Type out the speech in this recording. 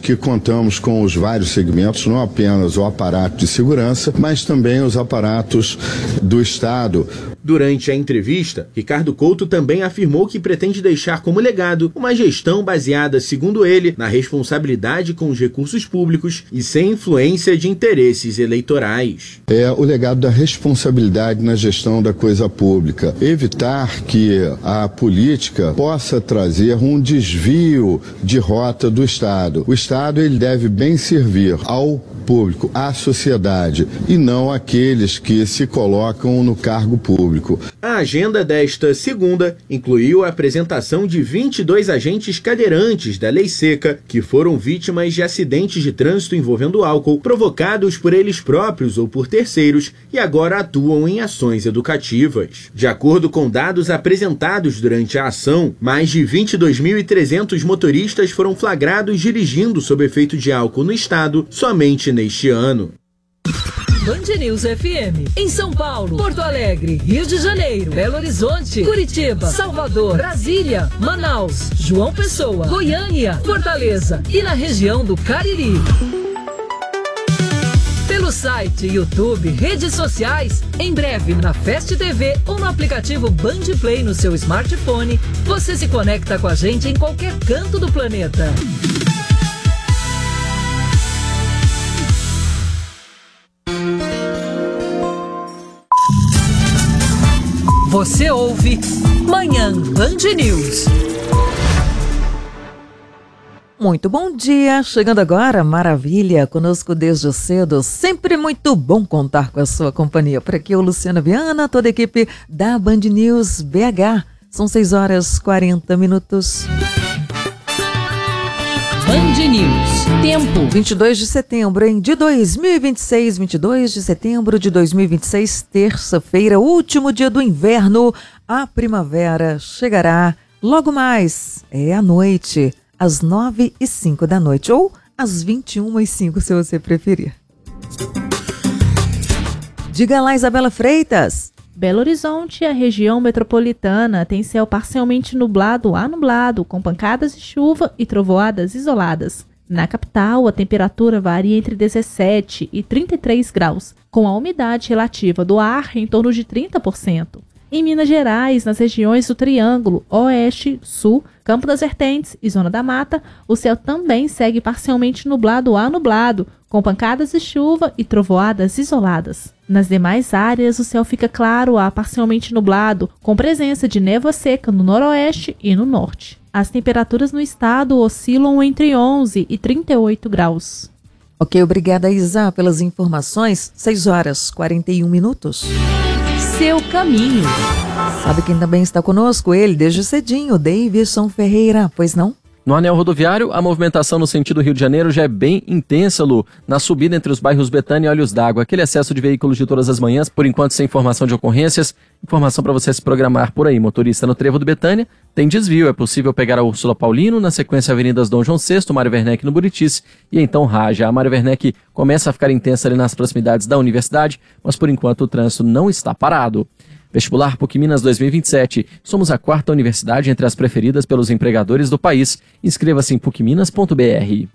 que contamos com os vários segmentos, não apenas o aparato de segurança, mas também os aparatos do Estado. Durante a entrevista, Ricardo Couto também afirmou que pretende deixar como legado uma gestão baseada, segundo ele, na responsabilidade com os recursos públicos e sem influência de interesses eleitorais. É o legado da responsabilidade na gestão da coisa pública. Evitar que a política possa trazer um desvio de rota do Estado. O Estado ele deve bem servir ao público, à sociedade, e não aqueles que se colocam no cargo público. A agenda desta segunda incluiu a apresentação de 22 agentes cadeirantes da Lei Seca que foram vítimas de acidentes de trânsito envolvendo álcool provocados por eles próprios ou por terceiros e agora atuam em ações educativas. De acordo com dados apresentados durante a ação, mais de 22.300 motoristas foram flagrados dirigindo sob efeito de álcool no estado somente neste ano. Band News FM, em São Paulo, Porto Alegre, Rio de Janeiro, Belo Horizonte, Curitiba, Salvador, Brasília, Manaus, João Pessoa, Goiânia, Fortaleza e na região do Cariri. Pelo site, YouTube, redes sociais, em breve na Fast TV ou no aplicativo Band Play no seu smartphone, você se conecta com a gente em qualquer canto do planeta. Você ouve Manhã Band News. Muito bom dia, chegando agora, maravilha, conosco desde cedo, sempre muito bom contar com a sua companhia. Por aqui o Luciano Viana, toda a equipe da Band News BH, são 6h40. Band News, tempo. 22 de setembro, hein? De 2026, 22 de setembro de 2026, terça-feira, último dia do inverno, a primavera chegará logo mais, à noite, às 9h05 da noite, ou às 21h05, se você preferir. Diga lá, Isabela Freitas. Belo Horizonte e a região metropolitana tem céu parcialmente nublado a nublado, com pancadas de chuva e trovoadas isoladas. Na capital, a temperatura varia entre 17 e 33 graus, com a umidade relativa do ar em torno de 30%. Em Minas Gerais, nas regiões do Triângulo, Oeste, Sul, Campo das Vertentes e Zona da Mata, o céu também segue parcialmente nublado a nublado, com pancadas de chuva e trovoadas isoladas. Nas demais áreas, o céu fica claro a parcialmente nublado, com presença de névoa seca no noroeste e no norte. As temperaturas no estado oscilam entre 11 e 38 graus. Ok, obrigada, Isa, pelas informações. 6h41. Seu caminho. Sabe quem também está conosco? Ele, desde cedinho, Davidson Ferreira, pois não? No anel rodoviário, a movimentação no sentido Rio de Janeiro já é bem intensa, Lu, na subida entre os bairros Betânia e Olhos d'Água. Aquele excesso de veículos de todas as manhãs, por enquanto sem informação de ocorrências. Informação para você se programar por aí. Motorista no trevo do Betânia, tem desvio. É possível pegar a Úrsula Paulino, na sequência Avenidas Dom João VI, Mário Werneck no Buritis e então Raja. A Mário Werneck começa a ficar intensa ali nas proximidades da universidade, mas por enquanto o trânsito não está parado. Vestibular PUC Minas 2027. Somos a 4ª universidade entre as preferidas pelos empregadores do país. Inscreva-se em pucminas.br.